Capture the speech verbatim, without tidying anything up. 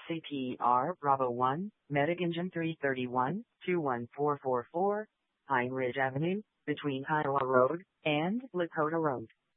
C P R Bravo one, Medic three thirty-one, two one four four four, Pine Ridge Avenue, between Kiowa Road and Lakota Road.